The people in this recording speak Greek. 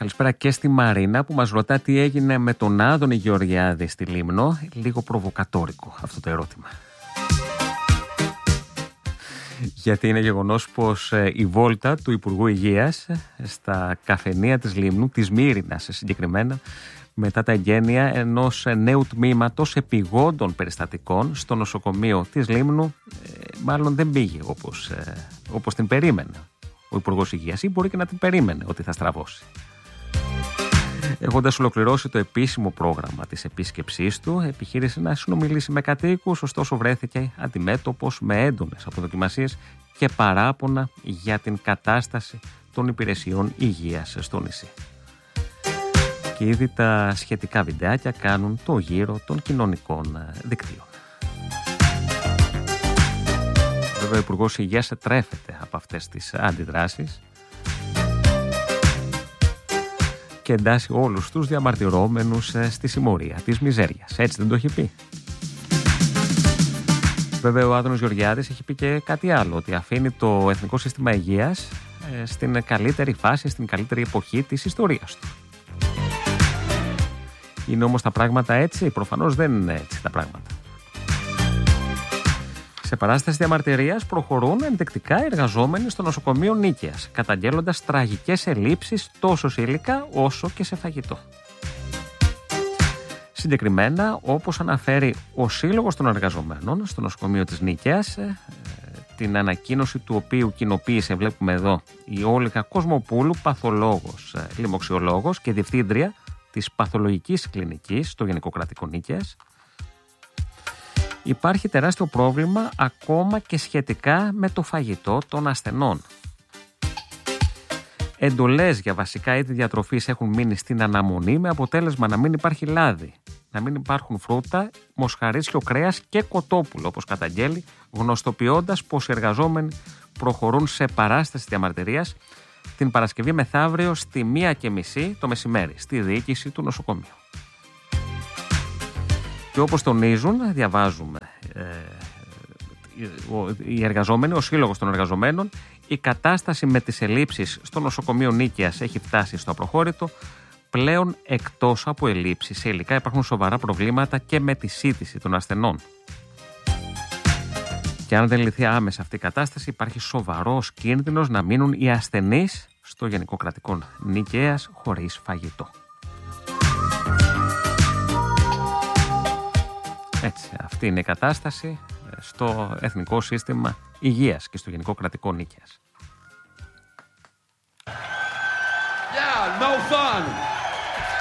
Καλησπέρα και στη Μαρίνα που μας ρωτά τι έγινε με τον Άδωνη Γεωργιάδη στη Λίμνο. Λίγο προβοκατόρικο αυτό το ερώτημα. Γιατί είναι γεγονός πως η βόλτα του Υπουργού Υγείας στα καφενεία της Λίμνου, της Μύρινας συγκεκριμένα, μετά τα εγγένεια ενός νέου τμήματος επιγόντων περιστατικών στο νοσοκομείο της Λίμνου, μάλλον δεν πήγε όπως την περίμενε ο Υπουργός Υγείας, ή μπορεί και να την περίμενε ότι θα στραβώσει. Έχοντας ολοκληρώσει το επίσημο πρόγραμμα της επίσκεψής του, επιχείρησε να συνομιλήσει με κατοίκους, ωστόσο βρέθηκε αντιμέτωπος με έντονες αποδοκιμασίες και παράπονα για την κατάσταση των υπηρεσιών υγείας στο νησί. Και ήδη τα σχετικά βιντεάκια κάνουν το γύρο των κοινωνικών δικτύων. Βέβαια, ο Υπουργός Υγείας τρέφεται από αυτές τις αντιδράσεις και εντάσσει όλους τους διαμαρτυρόμενους στη συμμορία της μιζέριας. Έτσι δεν το έχει πει? Βέβαια, ο Άδωνος Γεωργιάδης έχει πει και κάτι άλλο, ότι αφήνει το Εθνικό Σύστημα Υγείας στην καλύτερη φάση, στην καλύτερη εποχή της ιστορίας του. Είναι όμως τα πράγματα έτσι? Προφανώς δεν είναι έτσι τα πράγματα. Σε παράσταση διαμαρτυρίας προχωρούν ενδεικτικά οι εργαζόμενοι στο νοσοκομείο Νίκαιας, καταγγέλλοντας τραγικές ελλείψεις τόσο σε υλικά όσο και σε φαγητό. Συγκεκριμένα, όπως αναφέρει ο Σύλλογος των Εργαζομένων στο νοσοκομείο της Νίκαιας, την ανακοίνωση του οποίου κοινοποίησε, βλέπουμε εδώ, η Όλγα Κοσμοπούλου, παθολόγος, λοιμοξιολόγος και διευθύντρια της παθολογικής κλινικής στο Γενικό Κρατικό Νίκαιας, υπάρχει τεράστιο πρόβλημα ακόμα και σχετικά με το φαγητό των ασθενών. Εντολές για βασικά είδη διατροφής έχουν μείνει στην αναμονή, με αποτέλεσμα να μην υπάρχει λάδι, να μην υπάρχουν φρούτα, μοσχαρίσιο κρέας και κοτόπουλο, όπως καταγγέλει, γνωστοποιώντας πως οι εργαζόμενοι προχωρούν σε παράσταση διαμαρτυρίας την Παρασκευή μεθαύριο στη 1:30 το μεσημέρι στη διοίκηση του νοσοκομείου. Και όπως τονίζουν, διαβάζουμε, οι εργαζόμενοι, ο Σύλλογος των Εργαζομένων, η κατάσταση με τις ελλείψεις στο νοσοκομείο Νίκαιας έχει φτάσει στο απροχώρητο. Πλέον, εκτός από ελλείψεις σε υλικά, υπάρχουν σοβαρά προβλήματα και με τη σύντηση των ασθενών. Και αν δεν λυθεί άμεσα αυτή η κατάσταση, υπάρχει σοβαρός κίνδυνος να μείνουν οι ασθενείς στο Γενικό Κρατικό Νίκαιας χωρίς φαγητό. Έτσι, αυτή είναι η κατάσταση στο Εθνικό Σύστημα Υγείας και στο Γενικό Κρατικό Νίκαιας. Yeah, no fun.